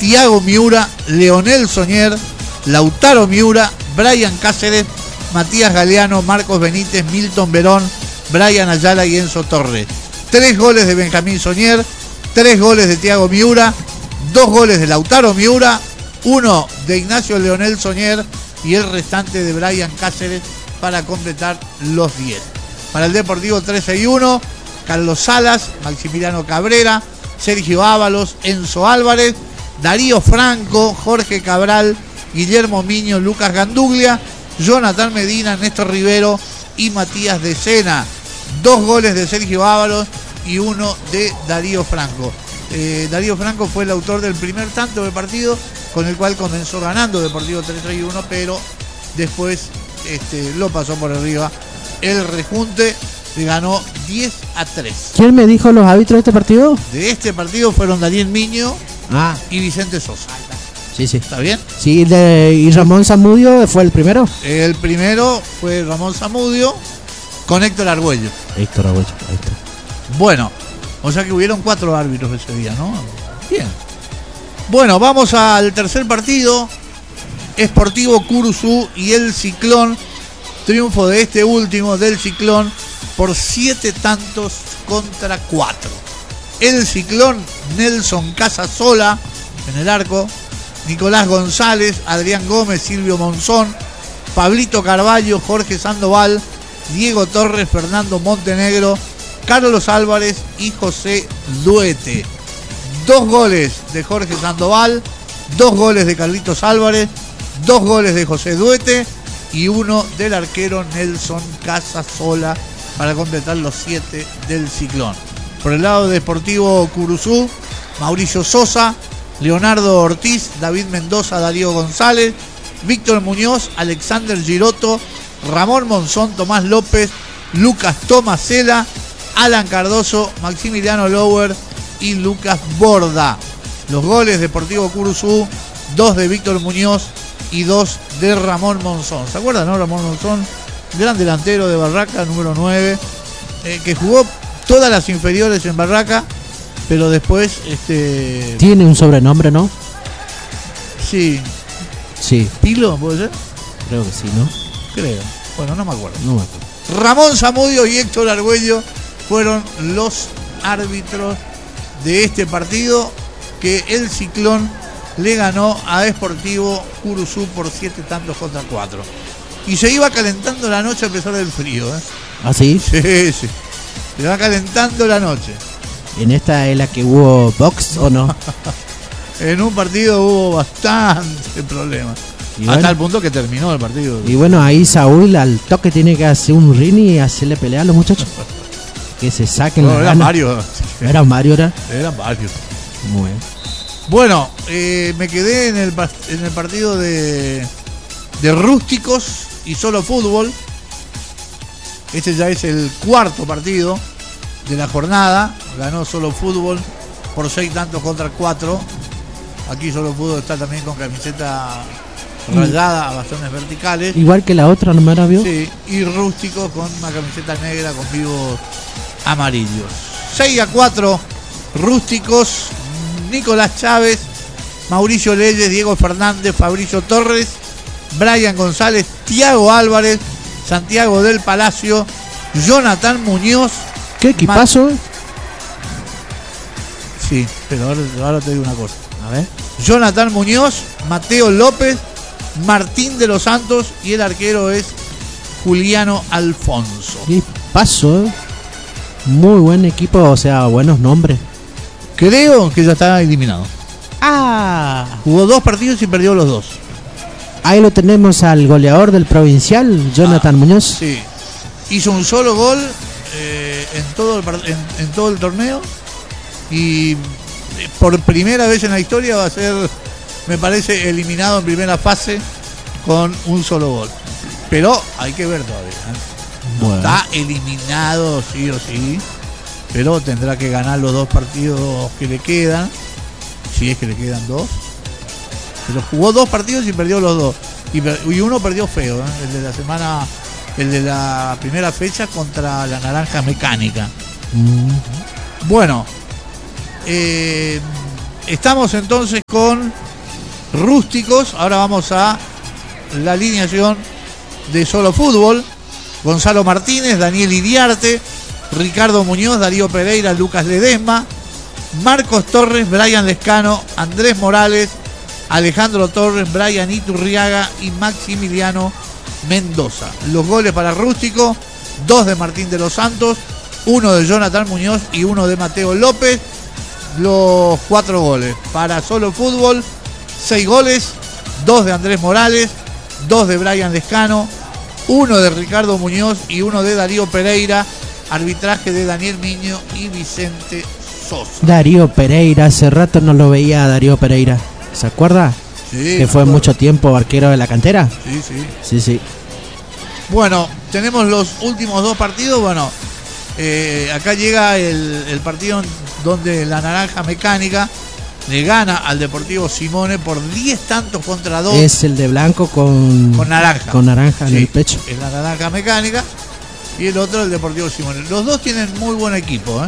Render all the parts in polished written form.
Tiago Miura, Leonel Soñer, Lautaro Miura, Brian Cáceres, Matías Galeano, Marcos Benítez, Milton Verón, Brian Ayala y Enzo Torres. 3 goles de Benjamín Soñer, 3 goles de Tiago Miura, 2 goles de Lautaro Miura, 1 de Ignacio Leonel Soñer y el restante de Brian Cáceres para completar los 10. Para el Deportivo 13-1, Carlos Salas, Maximiliano Cabrera, Sergio Ábalos, Enzo Álvarez, Darío Franco, Jorge Cabral, Guillermo Miño, Lucas Ganduglia, Jonathan Medina, Néstor Rivero y Matías de Sena. 2 goles de Sergio Ábalos y 1 de Darío Franco. Darío Franco fue el autor del primer tanto del partido, con el cual comenzó ganando Deportivo 3-1, pero después lo pasó por arriba el rejunte, le ganó 10-3. ¿Quién me dijo los árbitros de este partido? De este partido fueron Daniel Miño y Vicente Sosa. Sí. ¿Está bien? Sí, y Ramón Zamudio fue el primero. El primero fue Ramón Zamudio con Héctor Argüello. Ahí está. Bueno, o sea que hubieron 4 árbitros ese día, ¿no? Bien. Bueno, vamos al tercer partido. Sportivo Curuzú y el Ciclón. Triunfo de este último, del Ciclón, por 7-4. El Ciclón, Nelson Casasola en el arco, Nicolás González, Adrián Gómez, Silvio Monzón, Pablito Carballo, Jorge Sandoval, Diego Torres, Fernando Montenegro, Carlos Álvarez y José Duete. 2 goles de Jorge Sandoval, 2 goles de Carlitos Álvarez, 2 goles de José Duete y 1 del arquero Nelson Casasola para completar los 7 del Ciclón. Por el lado de Deportivo Curuzú, Mauricio Sosa, Leonardo Ortiz, David Mendoza, Darío González, Víctor Muñoz, Alexander Giroto, Ramón Monzón, Tomás López, Lucas Tomasela, Alan Cardoso, Maximiliano Lower y Lucas Borda. Los goles Deportivo Curuzú, 2 de Víctor Muñoz y 2 de Ramón Monzón. ¿Se acuerdan, no? Ramón Monzón, gran delantero de Barraca, número 9, que jugó todas las inferiores en Barraca, pero después tiene un sobrenombre, ¿no? Sí. ¿Pilo, puede ser? Creo que sí, ¿no? Creo. Bueno, no me acuerdo. Ramón Zamudio y Héctor Argüello fueron los árbitros de este partido, que el Ciclón le ganó a Deportivo Curuzú por 7-4. Y se iba calentando la noche a pesar del frío, ¿eh? ¿Ah, sí? Sí. Se va calentando la noche. ¿En esta es la que hubo box o no? En un partido hubo bastante problemas. Hasta el punto que terminó el partido. Y bueno, ahí Saúl al toque tiene que hacer un ring y hacerle pelea a los muchachos. Que se saquen las ganas. Eran varios. Eran varios. Muy bien. Bueno, me quedé en el partido de Rústicos y Solo Fútbol. Este ya es el 4º partido de la jornada. Ganó Solo Fútbol por 6-4. Aquí Solo Fútbol está también con camiseta rayada a bastones verticales. Igual que la otra, ¿no me la vio? Sí, y Rústicos con una camiseta negra con vivos amarillos. 6-4, Rústicos, Nicolás Chávez, Mauricio Leyes, Diego Fernández, Fabricio Torres, Brian González, Tiago Álvarez, Santiago del Palacio, Jonathan Muñoz. ¿Qué equipazo? Sí, pero ahora te digo una cosa. A ver. Jonathan Muñoz, Mateo López, Martín de los Santos y el arquero es Juliano Alfonso. ¿Qué pasó? Muy buen equipo, o sea, buenos nombres. Creo que ya está eliminado. Jugó 2 partidos y perdió los 2. Ahí lo tenemos al goleador del Provincial, Jonathan Muñoz. Sí. Hizo un solo gol en todo el torneo y por primera vez en la historia va a ser, me parece, eliminado en primera fase con un solo gol. Pero hay que ver todavía, ¿eh? No está eliminado sí o sí, pero tendrá que ganar los 2 partidos que le quedan, si es que le quedan 2. Pero jugó 2 partidos y perdió los 2. Y uno perdió feo, ¿eh? El de la primera fecha contra la Naranja Mecánica. Bueno, estamos entonces con Rústicos. Ahora vamos a la alineación de Solo Fútbol. Gonzalo Martínez, Daniel Iriarte, Ricardo Muñoz, Darío Pereira, Lucas Ledesma, Marcos Torres, Brian Lescano, Andrés Morales, Alejandro Torres, Brian Iturriaga y Maximiliano Mendoza. Los goles para Rústico: 2 de Martín de los Santos, 1 de Jonathan Muñoz y 1 de Mateo López. Los 4 goles para Solo Fútbol: 6 goles, 2 de Andrés Morales, 2 de Brian Lescano, 1 de Ricardo Muñoz y 1 de Darío Pereira. Arbitraje de Daniel Miño y Vicente Sosa. Darío Pereira, hace rato no lo veía a Darío Pereira. ¿Se acuerda? Sí. Que fue mucho tiempo arquero de la cantera. Sí. Bueno, tenemos los últimos 2 partidos. Bueno, acá llega el partido donde la Naranja Mecánica le gana al Deportivo Simone por 10 tantos contra 2. Es el de blanco con naranja. Con naranja en el pecho. Es la Naranja Mecánica. Y el otro el Deportivo Simone. Los dos tienen muy buen equipo.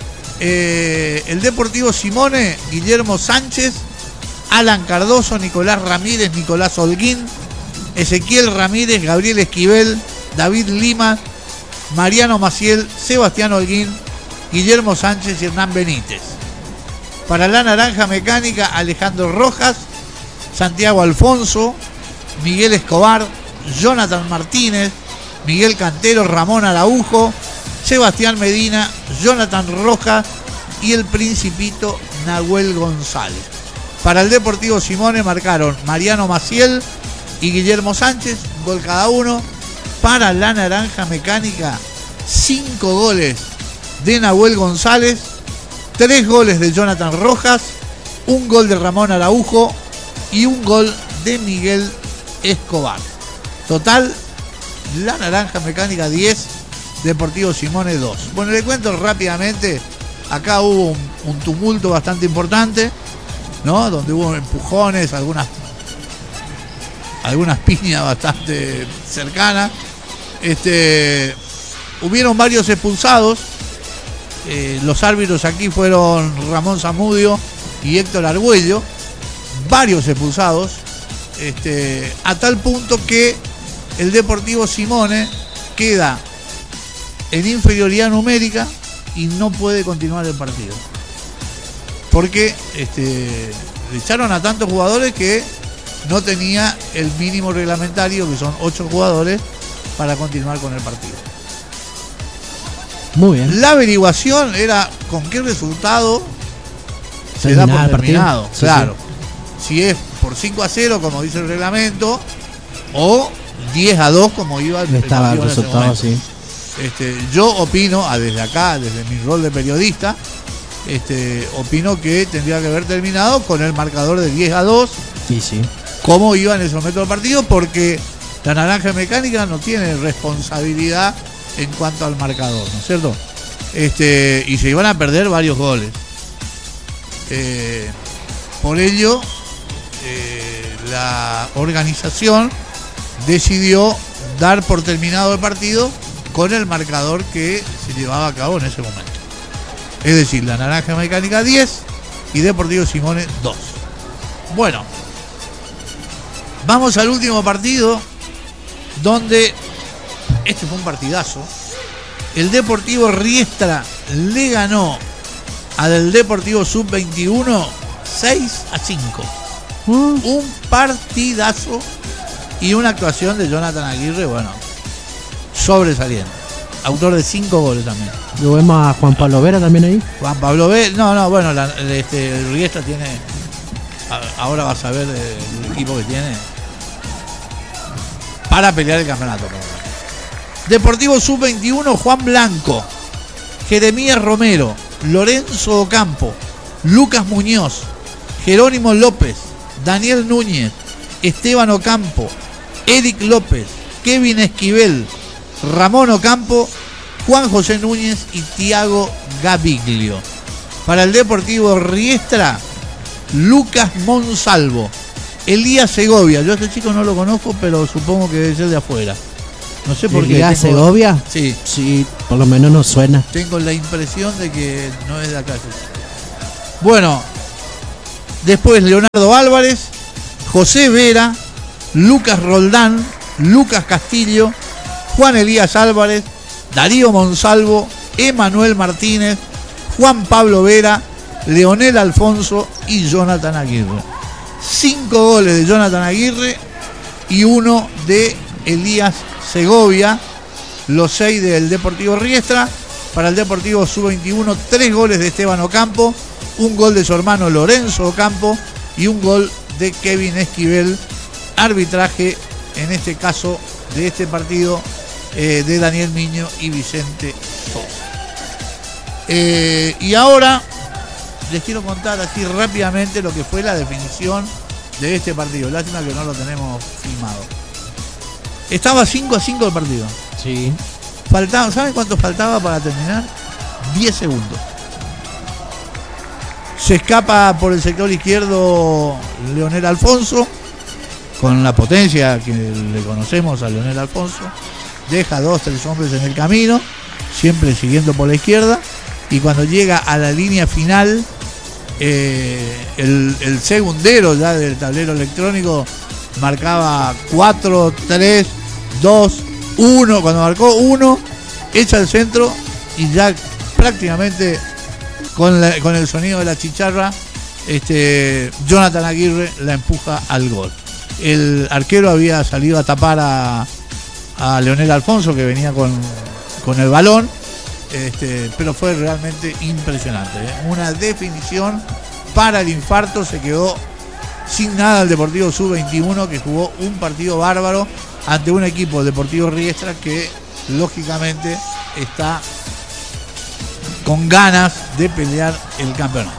El Deportivo Simone: Guillermo Sánchez, Alan Cardoso, Nicolás Ramírez, Nicolás Holguín, Ezequiel Ramírez, Gabriel Esquivel, David Lima, Mariano Maciel, Sebastián Holguín, Guillermo Sánchez y Hernán Benítez. Para la Naranja Mecánica: Alejandro Rojas, Santiago Alfonso, Miguel Escobar, Jonathan Martínez, Miguel Cantero, Ramón Araujo, Sebastián Medina, Jonathan Rojas y el Principito Nahuel González. Para el Deportivo Simone marcaron Mariano Maciel y Guillermo Sánchez, gol cada uno. Para la Naranja Mecánica: 5 goles de Nahuel González, 3 goles de Jonathan Rojas, 1 gol de Ramón Araujo y 1 gol de Miguel Escobar. Total, la Naranja Mecánica 10, Deportivo Simone 2. Bueno, le cuento rápidamente. Acá hubo un tumulto bastante importante, ¿no? Donde hubo empujones, algunas piñas bastante cercanas. Hubieron varios expulsados. Los árbitros aquí fueron Ramón Zamudio y Héctor Argüello. Varios expulsados. A tal punto que el Deportivo Simone queda en inferioridad numérica y no puede continuar el partido. Porque le echaron a tantos jugadores que no tenía el mínimo reglamentario, que son 8 jugadores, para continuar con el partido. Muy bien. La averiguación era con qué resultado se da por terminado. Claro. Sí. Si es por 5-0, como dice el reglamento, o 10-2, como iba el estaba el resultado, sí. Yo opino, desde acá, desde mi rol de periodista, opino que tendría que haber terminado con el marcador de 10-2. Sí. Como iba en ese momento del partido, porque la Naranja Mecánica no tiene responsabilidad en cuanto al marcador, ¿no es cierto? Y se iban a perder varios goles. Por ello, la organización decidió dar por terminado el partido con el marcador que se llevaba a cabo en ese momento. Es decir, la Naranja Mecánica 10 y Deportivo Simone 2. Bueno, vamos al último partido, donde fue un partidazo. El Deportivo Riestra le ganó al Deportivo Sub-21 6-5. Un partidazo y una actuación de Jonathan Aguirre, bueno, sobresaliente. Autor de 5 goles también. ¿Lo vemos a Juan Pablo Vera también ahí? Juan Pablo Vera, no, bueno, el Riestra tiene, ahora vas a ver el equipo que tiene para pelear el campeonato. Deportivo Sub-21, Juan Blanco, Jeremías Romero, Lorenzo Ocampo, Lucas Muñoz, Jerónimo López, Daniel Núñez, Esteban Ocampo, Eric López, Kevin Esquivel, Ramón Ocampo, Juan José Núñez y Tiago Gaviglio. Para el Deportivo Riestra, Lucas Monsalvo, Elías Segovia. Yo a este chico no lo conozco, pero supongo que debe ser de afuera. No sé por qué. ¿Elías Segovia? Sí. Sí, por lo menos no suena. Tengo la impresión de que no es de acá. Bueno, Después Leonardo Álvarez, José Vera, Lucas Roldán, Lucas Castillo, Juan Elías Álvarez, Darío Monsalvo, Emanuel Martínez, Juan Pablo Vera, Leonel Alfonso y Jonathan Aguirre. 5 goles de Jonathan Aguirre y 1 de Elías Segovia, los 6 del Deportivo Riestra. Para el Deportivo Sub-21, 3 goles de Esteban Ocampo, 1 gol de su hermano Lorenzo Ocampo y 1 gol de Kevin Esquivel. Arbitraje, en este caso, de este partido, de Daniel Miño y Vicente Sosa. Y ahora les quiero contar así rápidamente lo que fue la definición de este partido. Lástima que no lo tenemos filmado. Estaba 5-5 el partido. Sí. Faltaba, ¿saben cuánto faltaba para terminar? 10 segundos. Se escapa por el sector izquierdo Leonel Alfonso, con la potencia que le conocemos a Leonel Alfonso. Deja 2-3 hombres en el camino, siempre siguiendo por la izquierda. Y cuando llega a la línea final, el segundero ya del tablero electrónico marcaba 4, 3, 2, 1. Cuando marcó 1, echa el centro y ya prácticamente con el sonido de la chicharra, Jonathan Aguirre la empuja al gol. El arquero había salido a tapar a Leonel Alfonso, que venía con el balón. Pero fue realmente impresionante, una definición para el infarto. Se quedó sin nada el Deportivo Sub-21, que jugó un partido bárbaro ante un equipo, el Deportivo Riestra, que lógicamente está con ganas de pelear el campeonato.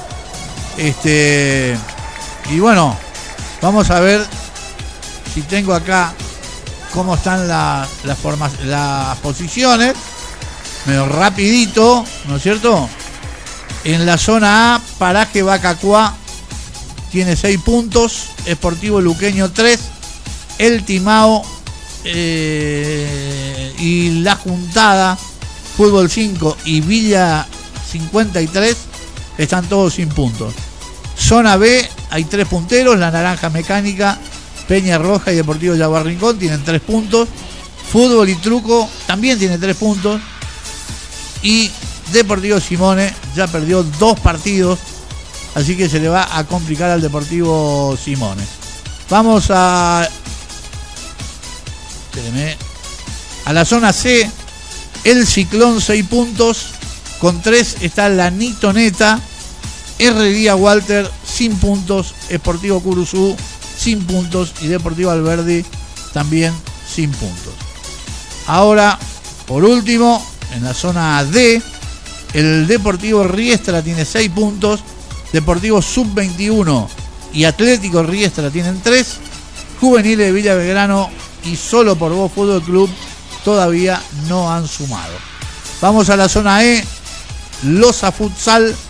Y bueno, vamos a ver si tengo acá cómo están las posiciones. Medio rapidito, ¿no es cierto? En la zona A, Paraje Bacacuá tiene 6 puntos, Sportivo Luqueño 3, El Timao y La Juntada, Fútbol 5 y Villa 53 están todos sin puntos. Zona B, hay 3 punteros, La Naranja Mecánica, Peña Roja y Deportivo Jaguar Rincón tienen 3 puntos. Fútbol y Truco también tiene 3 puntos. Y Deportivo Simone ya perdió 2 partidos, así que se le va a complicar al Deportivo Simone. Vamos a la zona C. El Ciclón 6 puntos, con 3 está la Nitoneta, R. Walter sin puntos, Sportivo Curuzú sin puntos y Deportivo Alberdi también sin puntos. Ahora, por último, en la zona D, el Deportivo Riestra tiene 6 puntos, Deportivo Sub-21 y Atlético Riestra tienen 3, Juveniles de Villa Belgrano y Solo por Vos Fútbol Club todavía no han sumado. Vamos a la zona E, Loza Futsal